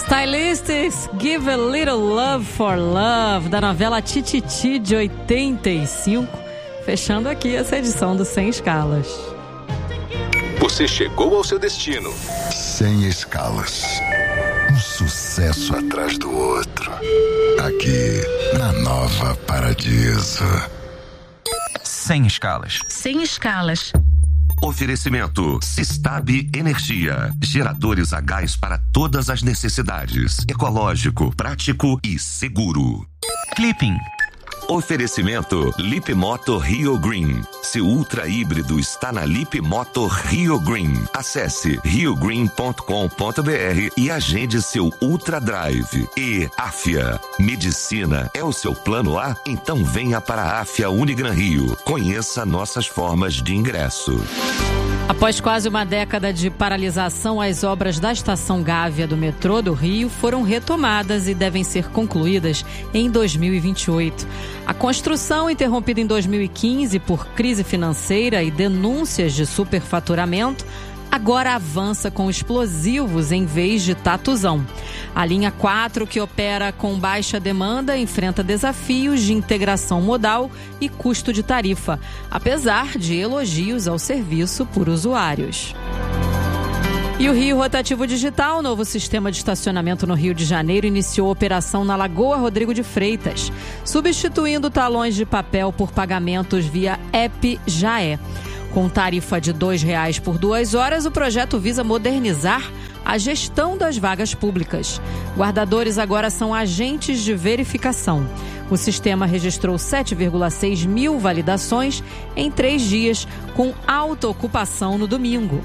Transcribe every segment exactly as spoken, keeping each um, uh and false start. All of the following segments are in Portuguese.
Stylistics, Give a Little Love for Love, da novela Tititi de oitenta e cinco, fechando aqui essa edição do Sem Escalas. Você chegou ao seu destino. Sem Escalas. Um sucesso atrás do outro. Aqui, na Nova Paradiso. Sem Escalas. Sem Escalas. Oferecimento Sistab Energia. Geradores a gás para todas as necessidades. Ecológico, prático e seguro. Clipping. Oferecimento Lip Motor Rio Green. Seu ultra híbrido está na Lip Motor Rio Green. Acesse rio green ponto com ponto b r e agende seu Ultra Drive. E Afia. Medicina é o seu plano A? Então venha para a Afia Unigran Rio. Conheça nossas formas de ingresso. Após quase uma década de paralisação, as obras da Estação Gávea do metrô do Rio foram retomadas e devem ser concluídas em dois mil e vinte e oito. A construção, interrompida em dois mil e quinze por crise financeira e denúncias de superfaturamento, agora avança com explosivos em vez de tatuzão. A linha quatro, que opera com baixa demanda, enfrenta desafios de integração modal e custo de tarifa, apesar de elogios ao serviço por usuários. E o Rio Rotativo Digital, novo sistema de estacionamento no Rio de Janeiro, iniciou operação na Lagoa Rodrigo de Freitas, substituindo talões de papel por pagamentos via app Jaé. Com tarifa de dois reais por duas horas, o projeto visa modernizar a gestão das vagas públicas. Guardadores agora são agentes de verificação. O sistema registrou sete vírgula seis mil validações em três dias, com alta ocupação no domingo.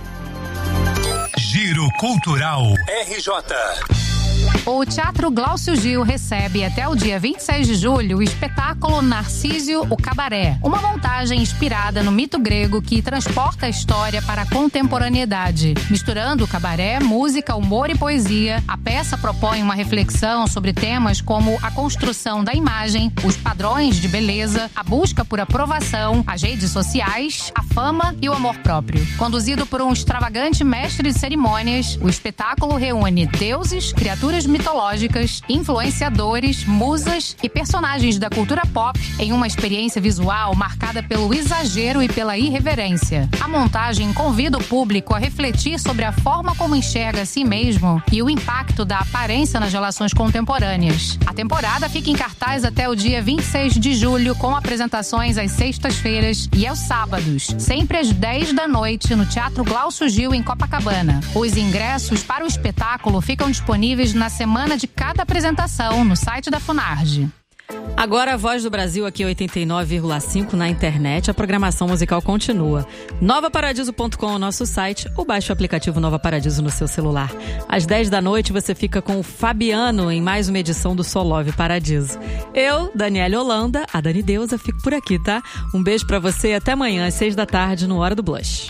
Giro Cultural R J. O Teatro Glaucio Gil recebe até o dia vinte e seis de julho o espetáculo Narcísio, o Cabaré, uma montagem inspirada no mito grego que transporta a história para a contemporaneidade. Misturando cabaré, música, humor e poesia, a peça propõe uma reflexão sobre temas como a construção da imagem, os padrões de beleza, a busca por aprovação, as redes sociais, a fama e o amor próprio. Conduzido por um extravagante mestre de cerimônias, o espetáculo reúne deuses, criaturas mitológicas, influenciadores, musas e personagens da cultura pop em uma experiência visual marcada pelo exagero e pela irreverência. A montagem convida o público a refletir sobre a forma como enxerga a si mesmo e o impacto da aparência nas relações contemporâneas. A temporada fica em cartaz até o dia vinte e seis de julho, com apresentações às sextas-feiras e aos sábados, sempre às dez da noite, no Teatro Glaucio Gil, em Copacabana. Os ingressos para o espetáculo ficam disponíveis na semana de cada apresentação no site da Funarge. Agora a Voz do Brasil aqui oitenta e nove vírgula cinco na internet. A programação musical continua. nova paradiso ponto com é o nosso site, ou baixe o aplicativo Nova Paradiso no seu celular. Às dez da noite você fica com o Fabiano em mais uma edição do Solove Paradiso. Eu, Daniela Holanda, a Dani Deusa, fico por aqui, tá? Um beijo pra você e até amanhã às seis da tarde no Hora do Blush.